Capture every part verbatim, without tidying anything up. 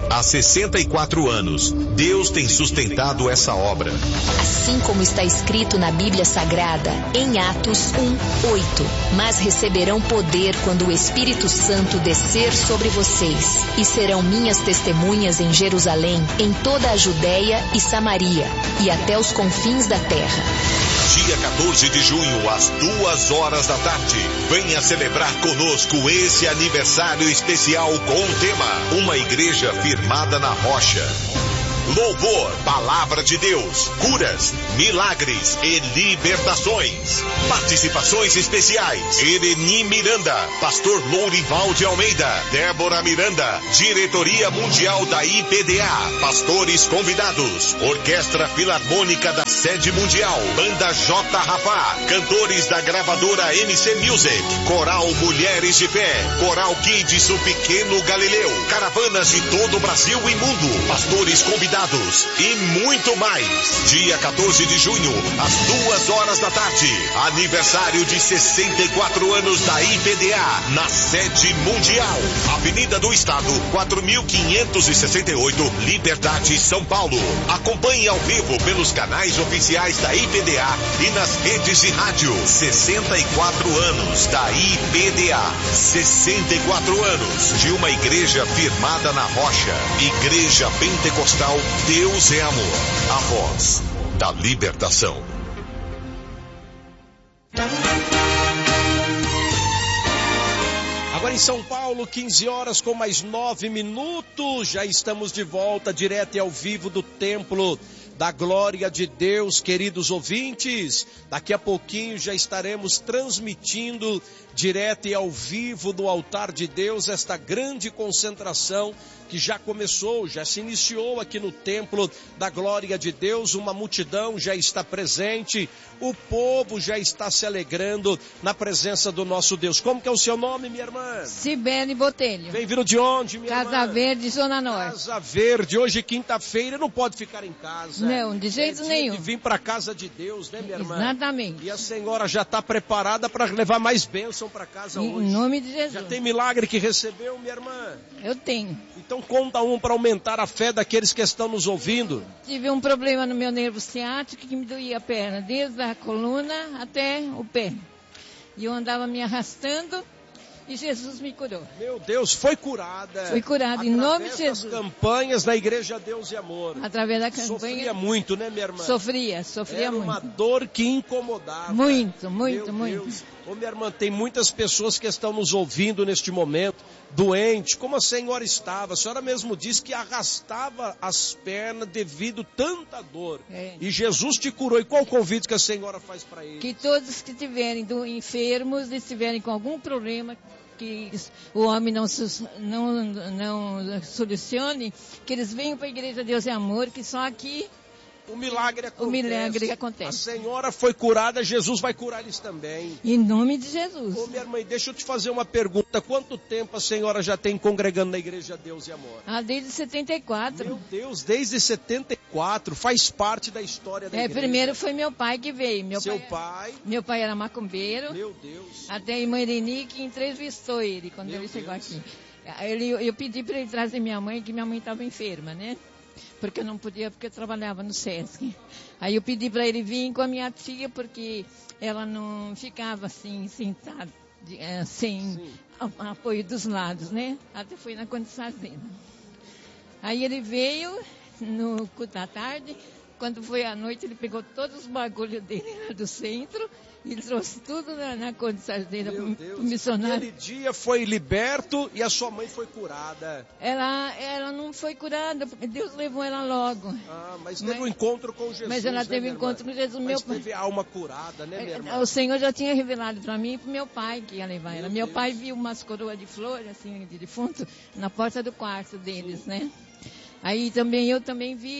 Há sessenta e quatro anos, Deus tem sustentado essa obra. Assim como está escrito na Bíblia Sagrada, em Atos um, oito. Mas receberão poder quando o Espírito Santo descer sobre vocês, e serão minhas testemunhas em Jerusalém, em toda a Judéia e Samaria, e até os confins da terra. Dia quatorze de junho, às duas horas da tarde. Venha celebrar conosco esse aniversário especial com o tema Uma Igreja Firmada na Rocha. Louvor, Palavra de Deus, curas, milagres e libertações. Participações especiais: Ereni Miranda, Pastor Lourival de Almeida, Débora Miranda, Diretoria Mundial da I P D A, pastores convidados, Orquestra Filarmônica da Sede Mundial, Banda J. Rafá, cantores da gravadora M C Music, Coral Mulheres de Fé, Coral Kids o Pequeno Galileu, caravanas de todo o Brasil e mundo, pastores convidados e muito mais. Dia quatorze de junho, às duas horas da tarde, aniversário de sessenta e quatro anos da I P D A, na Sede Mundial, Avenida do Estado, quatro mil quinhentos e sessenta e oito, Liberdade, São Paulo. Acompanhe ao vivo pelos canais oficiais da I P D A e nas redes de rádio. sessenta e quatro anos da I P D A, sessenta e quatro anos de uma igreja firmada na rocha. Igreja Pentecostal Deus é Amor, a voz da libertação. Agora em São Paulo, quinze horas com mais nove minutos, já estamos de volta, direto e ao vivo do Templo da Glória de Deus, queridos ouvintes. Daqui a pouquinho já estaremos transmitindo direto e ao vivo do altar de Deus esta grande concentração que já começou, já se iniciou aqui no Templo da Glória de Deus. Uma multidão já está presente, o povo já está se alegrando na presença do nosso Deus. Como que é o seu nome, minha irmã? Sibene Botelho. Vem vindo de onde, minha Casa irmã? Casa Verde, Zona Norte. Casa Verde, hoje quinta-feira, não pode ficar em casa. Não, de jeito é nenhum. De vir para a casa de Deus, né, minha irmã? Exatamente. E a senhora já está preparada para levar mais bênção para casa em hoje. Em nome de Jesus. Já tem milagre que recebeu, minha irmã? Eu tenho. Então conta um para aumentar a fé daqueles que estão nos ouvindo. Tive um problema no meu nervo ciático que me doía a perna, desde a coluna até o pé. E eu andava me arrastando e Jesus me curou. Meu Deus, foi curada. Foi curada em nome de Jesus. Através das campanhas da Igreja Deus e Amor. Através da campanha. Sofria muito, né, minha irmã? Sofria, sofria Era muito. uma dor que incomodava. Muito, muito, Meu muito. Deus. Ô, minha irmã, tem muitas pessoas que estão nos ouvindo neste momento, doentes, como a senhora estava. A senhora mesmo disse que arrastava as pernas devido a tanta dor. É. E Jesus te curou. E qual o convite que a senhora faz para ele? Que todos que estiverem do, enfermos, estiverem com algum problema que o homem não, não, não solucione, que eles venham para a Igreja Deus é Amor, que só aqui o milagre acontece. O milagre acontece. A senhora foi curada, Jesus vai curar eles também. Em nome de Jesus. Ô, minha irmã, deixa eu te fazer uma pergunta. Quanto tempo a senhora já tem congregando na Igreja Deus e Amor? Ah, desde setenta e quatro. Meu Deus, desde setenta e quatro, faz parte da história da é, igreja. Primeiro foi meu pai que veio. Meu Seu pai, pai? Meu pai era macumbeiro. Meu Deus. Até a irmã Irene que entrevistou ele quando meu ele chegou Deus. Aqui. Ele, eu pedi para ele trazer minha mãe, que minha mãe estava enferma, né? Porque eu não podia, porque eu trabalhava no Sesc. Aí eu pedi para ele vir com a minha tia, porque ela não ficava assim, sentada, sem a, apoio dos lados, né? Até foi na condição dele. Aí ele veio no culto da tarde. Quando foi à noite, ele pegou todos os bagulhos dele lá do centro e trouxe tudo na, na condição dele para o missionário. Aquele dia foi liberto e a sua mãe foi curada. Ela, ela não foi curada, porque Deus levou ela logo. Ah, mas teve mas, um encontro com Jesus. Mas ela teve né, um encontro com Jesus. Mas meu teve pai. alma curada, né, minha irmã? O Senhor já tinha revelado para mim e para meu pai que ia levar ela. Meu, meu Deus. pai viu umas coroas de flores, assim, de defunto, na porta do quarto deles, Sim. né? Aí também eu também vi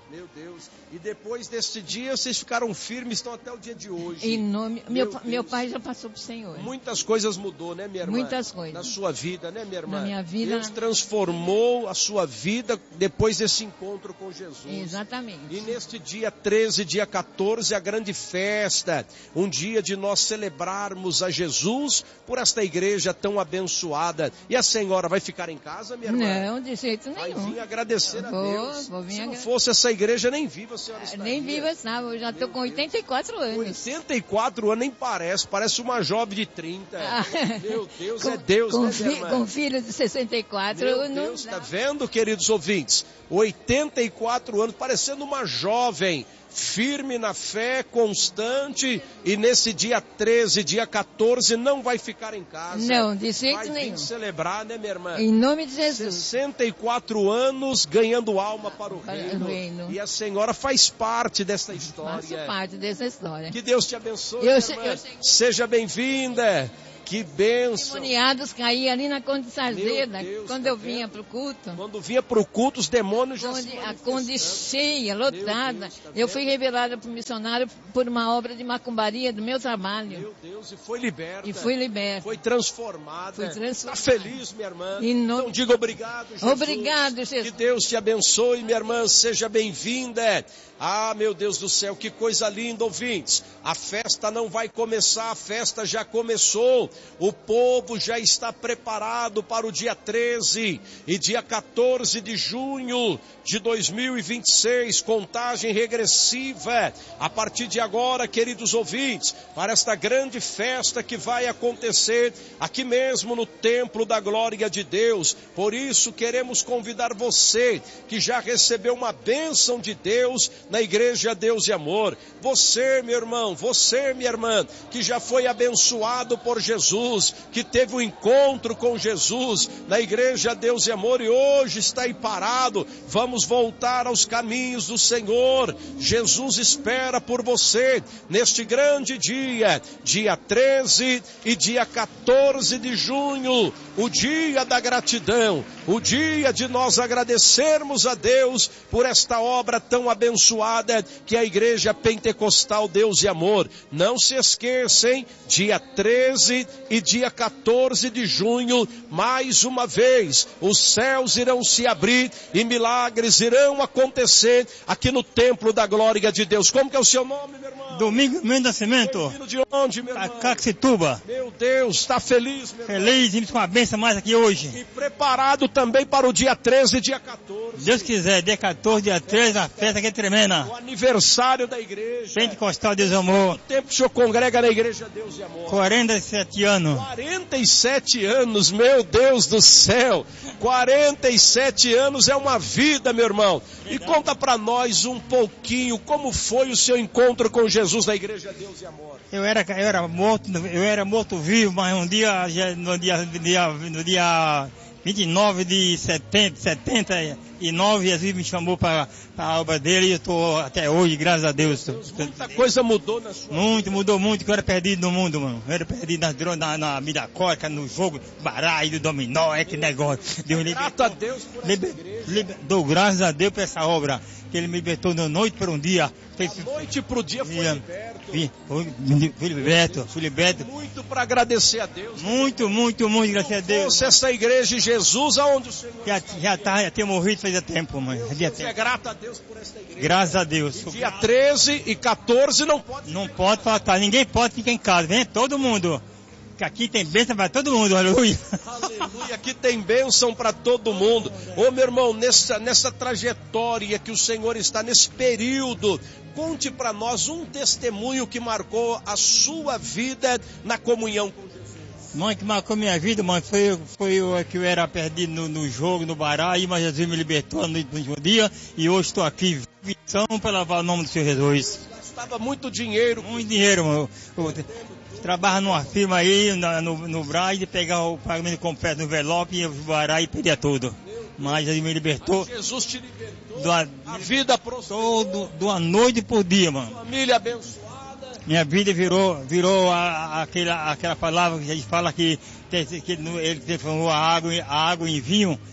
Meu Deus. E depois desse dia, vocês ficaram firmes, estão até o dia de hoje. Em nome... Meu, Meu, meu pai já passou pro Senhor. Muitas coisas mudou, né, minha irmã? Muitas coisas. Na sua vida, né, minha irmã? Na minha vida. Deus transformou a sua vida depois desse encontro com Jesus. Exatamente. E neste dia treze, dia quatorze, a grande festa. Um dia de nós celebrarmos a Jesus por esta igreja tão abençoada. E a senhora vai ficar em casa, minha irmã? Não, de jeito Vai nenhum. vir agradecer a Vou, Deus. vou vir Se não agra- fosse essa igreja, nem viva a senhora estaria. Nem viva, sabe? Eu já estou com oitenta e quatro anos. oitenta e quatro anos nem parece, parece uma jovem de trinta. Ah. Meu Deus, com, é Deus, com né, fi, minha irmã? com filho de sessenta e quatro, Meu não Deus, dá. tá vendo, queridos ouvintes? oitenta e quatro anos, parecendo uma jovem, firme na fé, constante, e nesse dia treze, dia quatorze, não vai ficar em casa. Não, de jeito vai nenhum. vir celebrar, né, minha irmã? Em nome de Jesus. sessenta e quatro anos ganhando alma para o Para o reino. reino. E a senhora faz parte dessa Faço história. parte dessa história. Que Deus te abençoe, Eu minha sei- irmã. eu sei- Seja bem-vinda. Que bênção. Demoniados caíam ali na Conde Sazeda, Deus, quando tá eu vinha vendo? para o culto. Quando vinha para o culto, os demônios já se Conde, a manifestando. Conde cheia, lotada. Deus, tá Eu vendo? fui revelada para o missionário por uma obra de macumbaria do meu trabalho. Meu Deus, e foi liberta. E fui liberta. Foi transformada. Fui transformada. Está feliz, minha irmã? Em nome- Então diga obrigado, Jesus. Obrigado, Jesus. Que Deus te abençoe, minha irmã. Seja bem-vinda. Ah, meu Deus do céu, que coisa linda, ouvintes. A festa não vai começar, a festa já começou. O povo já está preparado para o dia treze e dia quatorze de junho de dois mil e vinte e seis, contagem regressiva. A partir de agora, queridos ouvintes, para esta grande festa que vai acontecer aqui mesmo no Templo da Glória de Deus. Por isso, queremos convidar você que já recebeu uma bênção de Deus na Igreja Deus e Amor. Você, meu irmão, você, minha irmã, que já foi abençoado por Jesus, que teve um encontro com Jesus na Igreja Deus e Amor e hoje está aí parado. Vamos voltar aos caminhos do Senhor. Jesus espera por você neste grande dia, dia treze e dia quatorze de junho, o dia da gratidão, o dia de nós agradecermos a Deus por esta obra tão abençoada que é a Igreja Pentecostal Deus e Amor. Não se esqueçam, dia treze e dia quatorze de junho, mais uma vez, os céus irão se abrir e milagres irão acontecer aqui no Templo da Glória de Deus. Como que é o seu nome, meu irmão? Domingo Mendes Nascimento, Vindo de onde, meu irmão? Caxituba. Meu Deus, está feliz, meu irmão? Feliz, indo com a benção mais aqui hoje. E preparado também para o dia treze e dia quatorze. Deus quiser, dia quatorze, dia treze, a festa aqui é tremenda. O aniversário da igreja. Pentecostal Deus e Amor, Quanto tempo o senhor congrega na Igreja Deus e Amor? quarenta e sete anos. quarenta e sete anos, meu Deus do céu. quarenta e sete anos é uma vida, meu irmão. E conta para nós um pouquinho como foi o seu encontro com Jesus na Igreja Deus e Amor. Eu era, eu era morto, eu era morto vivo, mas um dia, já no dia, no dia, no dia vinte e nove de setembro, setenta e nove, Jesus me chamou para a obra dele e eu estou até hoje, graças a Deus. Muita coisa mudou na sua Muito, vida. mudou muito, que eu era perdido no mundo, mano. Eu era perdido nas drogas, na, na vida córica, no jogo, baralho, dominó, é que negócio. Deus Grata a libertou. Deus por essa Liber, igreja. liber, dou graças a Deus por essa obra, que ele me libertou de noite para um dia. Fez, Da noite pro dia foi Ia- liberto. fui, fui, fui liberto, fui liberto. Muito para agradecer a Deus. Muito, muito, muito, graças a Deus. Fosse essa igreja de Jesus, aonde o Senhor Já, está? já, tá, já tinha morrido fazia tempo, mãe. Fazia Você é tempo. grato a Deus por esta igreja. Graças a Deus. Dia treze e quatorze não pode. Não pode faltar, ninguém pode ficar em casa, vem todo mundo. Que aqui tem bênção para todo mundo, aleluia. Aleluia, aqui tem bênção para todo mundo. Ô meu irmão, nessa, nessa trajetória que o Senhor está, nesse período, conte para nós um testemunho que marcou a sua vida na comunhão com Jesus. Mãe, que marcou minha vida, mãe, foi, foi o que eu era perdido no, no jogo, no baralho, mas Jesus me libertou no, no dia e hoje estou aqui, visão para lavar o nome do Senhor Jesus. Gastava muito dinheiro. Muito dinheiro, mano. Eu, eu trabalho numa firma aí, na, no, no Brás, de pegar o pagamento completo no envelope e o baralho e perdia tudo. Mas Jesus me libertou Jesus te libertou. do, a, A vida prosperou. todo, do a noite por dia, mano. Família abençoada. Minha vida virou, virou a, a, aquela, aquela palavra que a gente fala que, que no- ele transformou a água, em- a água em vinho.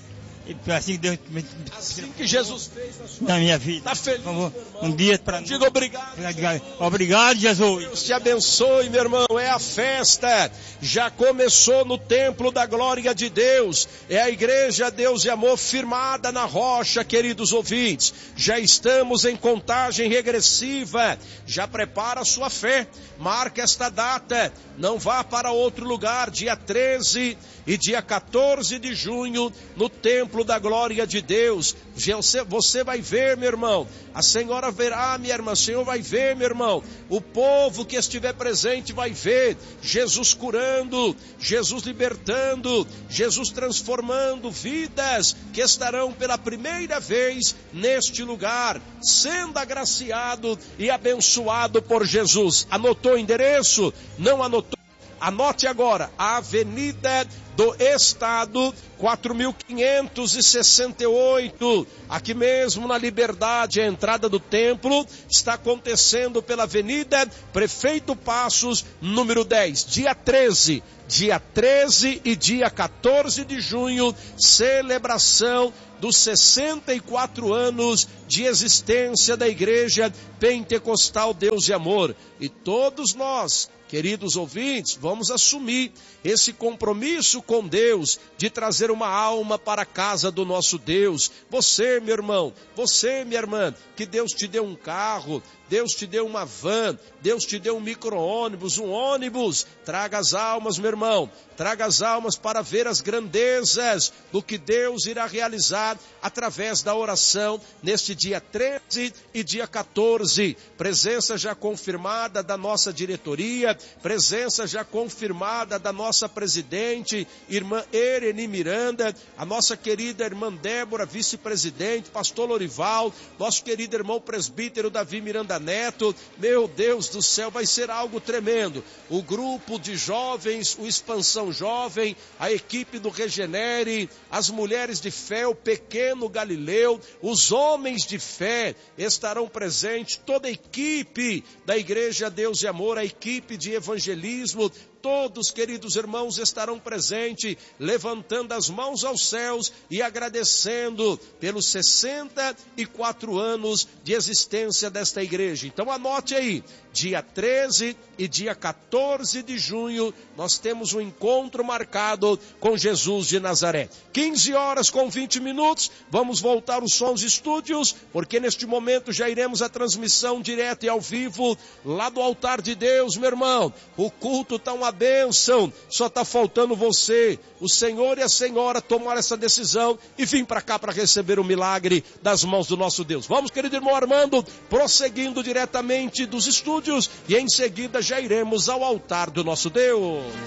E foi assim que Deus me... Assim que Jesus fez na sua na minha vida. Tá feliz, Por favor, meu irmão? um dia para Diga obrigado. Obrigado, obrigado, Jesus. Deus te abençoe, meu irmão. É a festa. Já começou no templo da glória de Deus. É a igreja Deus e Amor firmada na rocha, queridos ouvintes. Já estamos em contagem regressiva. Já prepara a sua fé. Marca esta data. Não vá para outro lugar. Dia treze e dia quatorze de junho, no templo da glória de Deus. Você, você vai ver, meu irmão. A senhora verá, minha irmã. O Senhor vai ver, meu irmão. O povo que estiver presente vai ver Jesus curando, Jesus libertando, Jesus transformando vidas que estarão pela primeira vez neste lugar, sendo agraciado e abençoado por Jesus. Anotou o endereço? Não anotou? Anote agora, a Avenida do Estado, quatro mil quinhentos e sessenta e oito, aqui mesmo na Liberdade, a entrada do templo, está acontecendo pela Avenida Prefeito Passos, número dez, dia treze, dia treze e dia quatorze de junho, celebração dos sessenta e quatro anos de existência da Igreja Pentecostal Deus e Amor. E todos nós, queridos ouvintes, vamos assumir esse compromisso com Deus de trazer uma alma para a casa do nosso Deus. Você, meu irmão, você, minha irmã, que Deus te deu um carro, Deus te deu uma van, Deus te deu um micro-ônibus, um ônibus. Traga as almas, meu irmão, traga as almas para ver as grandezas do que Deus irá realizar através da oração neste dia treze e dia quatorze. Presença já confirmada da nossa diretoria, presença já confirmada da nossa presidente, irmã Ereni Miranda, a nossa querida irmã Débora, vice-presidente, pastor Lorival, nosso querido irmão presbítero Davi Miranda Neto. Meu Deus do céu, vai ser algo tremendo. O grupo de jovens, o Expansão Jovem, a equipe do Regenere, as mulheres de fé, o pequeno Galileu, os homens de fé estarão presentes, toda a equipe da Igreja Deus e Amor, a equipe de evangelismo, todos, queridos irmãos, estarão presentes, levantando as mãos aos céus e agradecendo pelos sessenta e quatro anos de existência desta igreja. Então anote aí, dia treze e dia quatorze de junho, nós temos um encontro marcado com Jesus de Nazaré. quinze horas com vinte minutos, vamos voltar os sons estúdios, porque neste momento já iremos a transmissão direta e ao vivo, lá do altar de Deus, meu irmão. O culto está uma bênção, só está faltando você, o Senhor e a Senhora, tomar essa decisão e vir para cá para receber o milagre das mãos do nosso Deus. Vamos, querido irmão Armando, prosseguindo diretamente dos estúdios, e em seguida já iremos ao altar do nosso Deus.